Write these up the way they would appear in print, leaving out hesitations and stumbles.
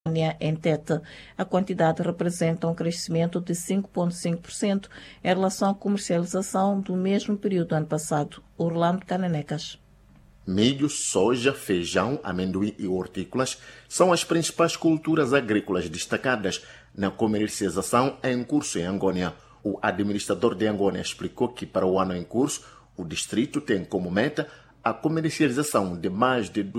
em Tete. A quantidade representa um crescimento de 5,5% em relação à comercialização do mesmo período do ano passado. Orlando Cananecas. Milho, soja, feijão, amendoim e hortícolas são as principais culturas agrícolas destacadas na comercialização em curso em Angônia. O administrador de Angônia explicou que para o ano em curso, o distrito tem como meta a comercialização de mais de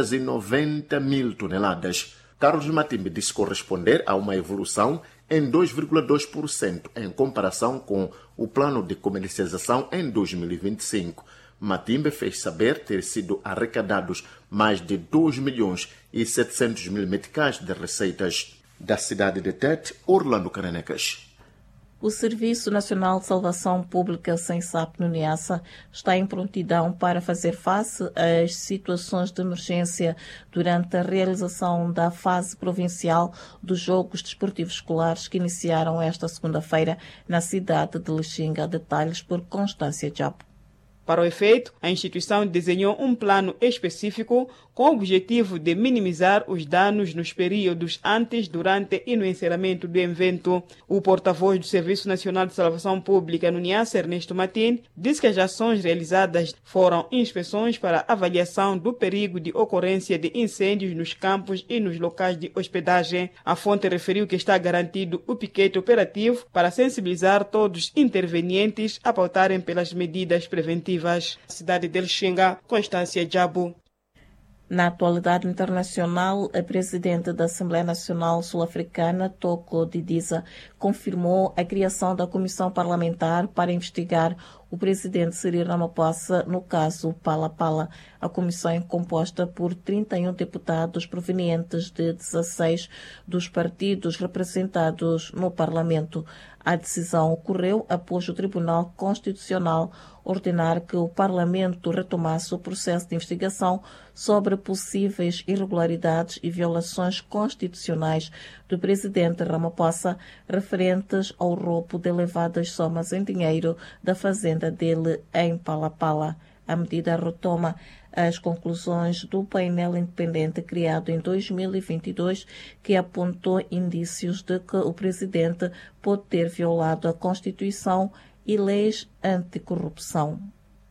290 mil toneladas. Carlos Matimbe disse corresponder a uma evolução em 2,2% em comparação com o plano de comercialização em 2025. Matimbe fez saber ter sido arrecadados mais de 2.700.000 meticais de receitas. Da cidade de Tete, Orlando Cananecas. O Serviço Nacional de Salvação Pública SENSAP no Niassa está em prontidão para fazer face às situações de emergência durante a realização da fase provincial dos Jogos Desportivos Escolares que iniciaram esta segunda-feira na cidade de Lixinga. Detalhes por Constância Japo. Para o efeito, a instituição desenhou um plano específico com o objetivo de minimizar os danos nos períodos antes, durante e no encerramento do evento. O porta-voz do Serviço Nacional de Salvação Pública no Niassa, Ernesto Matin, disse que as ações realizadas foram inspeções para avaliação do perigo de ocorrência de incêndios nos campos e nos locais de hospedagem. A fonte referiu que está garantido o piquete operativo para sensibilizar todos os intervenientes a pautarem pelas medidas preventivas. Cidade de Lixinga, Constância Jabu. Na atualidade internacional, a presidente da Assembleia Nacional Sul-Africana, Toko Didiza, confirmou a criação da comissão parlamentar para investigar o presidente Cyril Ramaphosa no caso Pala-Pala. A comissão é composta por 31 deputados provenientes de 16 dos partidos representados no Parlamento. A decisão ocorreu após o Tribunal Constitucional ordenar que o Parlamento retomasse o processo de investigação sobre possíveis irregularidades e violações constitucionais do presidente Ramaphosa referentes ao roubo de elevadas somas em dinheiro da fazenda dele em Pala-Pala. A medida retoma as conclusões do painel independente criado em 2022, que apontou indícios de que o presidente pode ter violado a Constituição e leis anticorrupção.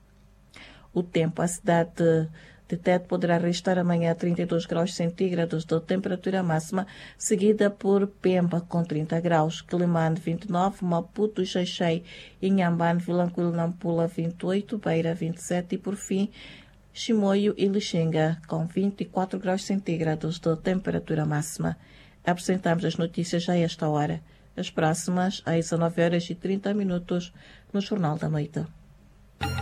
O tempo, a cidade de Tete poderá registrar amanhã 32 graus centígrados de temperatura máxima, seguida por Pemba com 30 graus, Quelimane 29, Maputo, Xai-Xai, Inhambane, Vilanculo, Nampula 28, Beira 27 e por fim Chimoio e Lixinga com 24 graus centígrados de temperatura máxima. Apresentamos as notícias a esta hora. As próximas às 19h30 no Jornal da Noite.